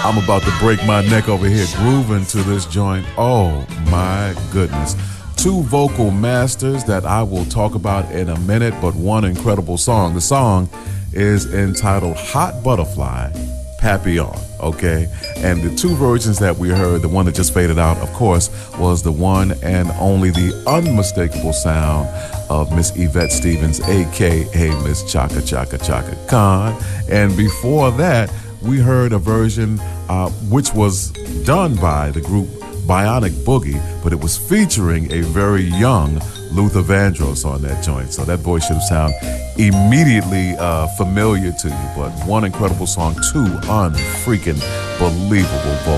I'm about to break my neck over here grooving to this joint. Oh my goodness. Two vocal masters that I will talk about in a minute, but one incredible song. The song is entitled Hot Butterfly, Papillon, okay? And the two versions that we heard, the one that just faded out, of course, was the one and only the unmistakable sound of Miss Yvette Stevens, a.k.a. Miss Chaka Chaka Chaka Khan. And before that, we heard a version which was done by the group Bionic Boogie, but it was featuring a very young Luther Vandross on that joint. So that voice should sound immediately familiar to you. But one incredible song, two unfreaking believable vocals.